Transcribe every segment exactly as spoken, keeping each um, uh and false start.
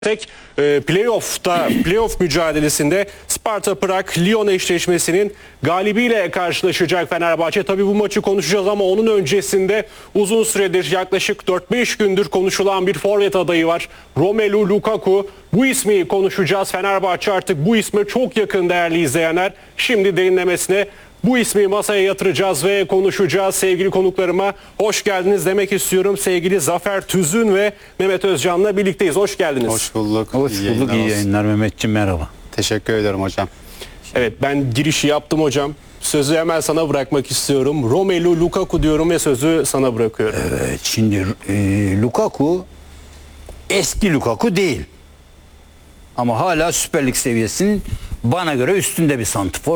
Tek e, playoff'ta playoff mücadelesinde Sparta Prag-Lyon eşleşmesinin galibiyle karşılaşacak Fenerbahçe. Tabii bu maçı konuşacağız ama onun öncesinde uzun süredir yaklaşık dört beş gündür konuşulan bir forvet adayı var. Romelu Lukaku. Bu ismi konuşacağız. Fenerbahçe artık bu isme çok yakın değerli izleyenler. Şimdi derinlemesine bu ismi masaya yatıracağız ve konuşacağız. Sevgili konuklarıma hoş geldiniz demek istiyorum. Sevgili Zafer Tüzün ve Mehmet Özcan'la birlikteyiz. Hoş geldiniz. Hoş bulduk. Hoş İyi bulduk. İyi yayınlar Mehmetciğim, merhaba. Teşekkür ederim hocam. Evet, ben girişi yaptım hocam. Sözü hemen sana bırakmak istiyorum. Romelu Lukaku diyorum ve sözü sana bırakıyorum. Evet, şimdi e, Lukaku eski Lukaku değil. Ama hala Süper Lig seviyesinin bana göre üstünde bir santrfor.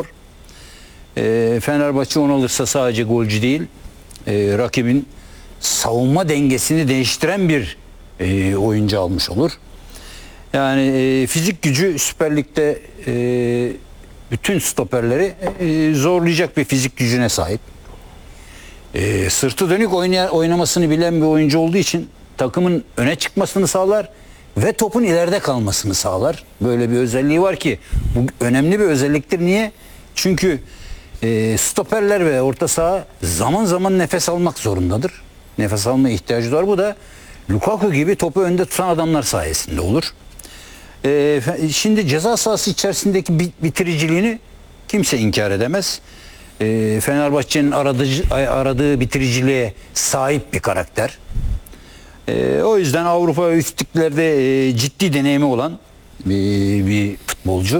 E, Fenerbahçe onu alırsa sadece golcü değil, e, rakibin savunma dengesini değiştiren bir e, oyuncu almış olur. Yani e, fizik gücü Süper Lig'de e, bütün stoperleri e, zorlayacak bir fizik gücüne sahip. E, sırtı dönük oynaya, oynamasını bilen bir oyuncu olduğu için takımın öne çıkmasını sağlar ve topun ileride kalmasını sağlar. Böyle bir özelliği var ki bu önemli bir özelliktir. Niye? Çünkü e, stoperler ve orta saha zaman zaman nefes almak zorundadır. Nefes almaya ihtiyacı var. Bu da Lukaku gibi topu önde tutan adamlar sayesinde olur. E, şimdi ceza sahası içerisindeki bitiriciliğini kimse inkar edemez. E, Fenerbahçe'nin aradığı, aradığı bitiriciliğe sahip bir karakter. E, o yüzden Avrupa üstlüklerde e, ciddi deneyimi olan bir, bir futbolcu.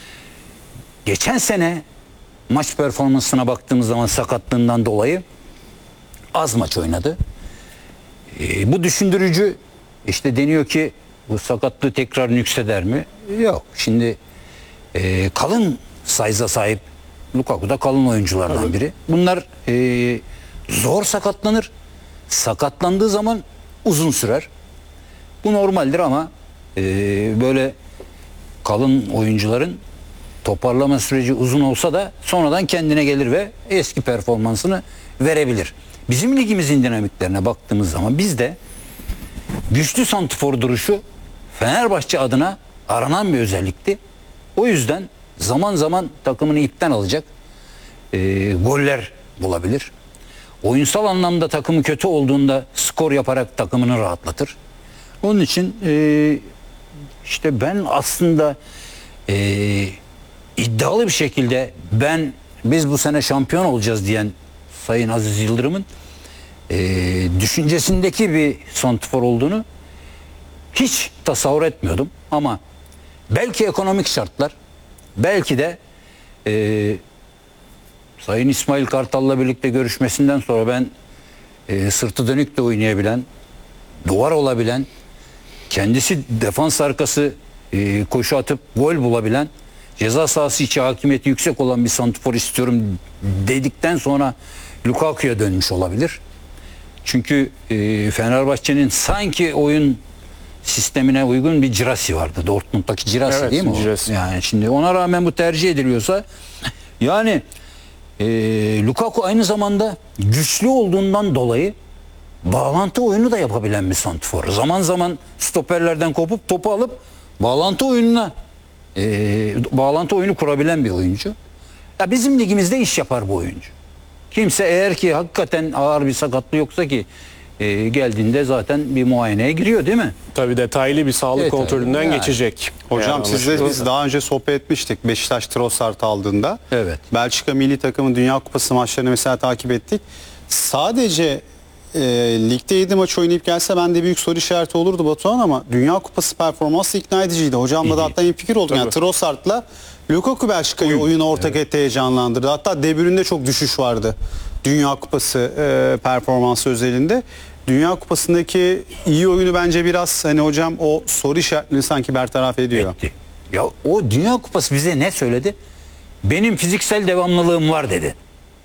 Geçen sene maç performansına baktığımız zaman sakatlığından dolayı az maç oynadı. E, bu düşündürücü. İşte deniyor ki bu sakatlığı tekrar nükseder mi? Yok. Şimdi e, kalın size'a sahip Lukaku da kalın oyunculardan Tabii. biri. Bunlar e, zor sakatlanır. Sakatlandığı zaman uzun sürer. Bu normaldir ama e, böyle kalın oyuncuların toparlama süreci uzun olsa da sonradan kendine gelir ve eski performansını verebilir. Bizim ligimizin dinamiklerine baktığımız zaman bizde güçlü santrfor duruşu Fenerbahçe adına aranan bir özellikti. O yüzden zaman zaman takımını ipten alacak e, goller bulabilir. Oyunsal anlamda takımı kötü olduğunda skor yaparak takımını rahatlatır. Onun için e, işte ben aslında e, iddialı bir şekilde ben biz bu sene şampiyon olacağız diyen Sayın Aziz Yıldırım'ın e, düşüncesindeki bir santrfor olduğunu hiç tasavvur etmiyordum. Ama belki ekonomik şartlar, belki de e, Sayın İsmail Kartal'la birlikte görüşmesinden sonra ben e, sırtı dönük de oynayabilen, duvar olabilen, kendisi defans arkası e, koşu atıp gol bulabilen, ceza sahası içi hakimiyeti yüksek olan bir santrfor istiyorum dedikten sonra Lukaku'ya dönmüş olabilir. Çünkü e, Fenerbahçe'nin sanki oyun sistemine uygun bir Girassi vardı. Dortmund'daki Girassi evet, değil mi o? Girassi. Yani şimdi ona rağmen bu tercih ediliyorsa yani e, Lukaku aynı zamanda güçlü olduğundan dolayı bağlantı oyunu da yapabilen bir santrfor. Zaman zaman stoperlerden kopup topu alıp bağlantı oyununa e, bağlantı oyunu kurabilen bir oyuncu. Ya bizim ligimizde iş yapar bu oyuncu. Kimse eğer ki hakikaten ağır bir sakatlığı yoksa ki e, geldiğinde zaten bir muayeneye giriyor değil mi? Tabii detaylı bir sağlık Evet, kontrolünden yani. geçecek. Hocam Yani sizle biz daha önce sohbet etmiştik Beşiktaş Trossard aldığında. Evet. Belçika milli takımın Dünya Kupası maçlarını mesela takip ettik. Sadece e, ligde yedi maç oynayıp gelse bende büyük soru işareti olurdu Batuhan ama Dünya Kupası performansı ikna ediciydi. Hocamla da hatta iyi fikir olduk. Yani Trossard'la Lukaku Belçika'yı oyunu ortak evet. etti, heyecanlandırdı. Hatta debüründe çok düşüş vardı. Dünya Kupası e, performansı özelinde. Dünya Kupası'ndaki iyi oyunu bence biraz hani hocam o soru işaretlerini sanki bertaraf ediyor. Etti. Ya o Dünya Kupası bize ne söyledi? Benim fiziksel devamlılığım var dedi.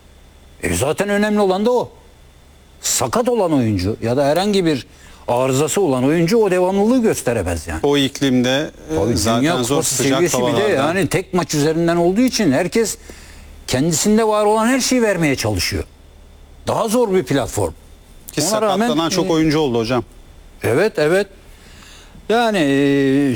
E zaten önemli olan da o. Sakat olan oyuncu ya da herhangi bir arızası olan oyuncu o devamlılığı gösteremez yani. O iklimde Tabii zaten Dünya zor Kupası sıcak seviyesi bir de yani tek maç üzerinden olduğu için herkes kendisinde var olan her şeyi vermeye çalışıyor. Daha zor bir platform. Ki Ona sakatlanan rağmen, çok e, oyuncu oldu hocam. Evet evet. Yani e,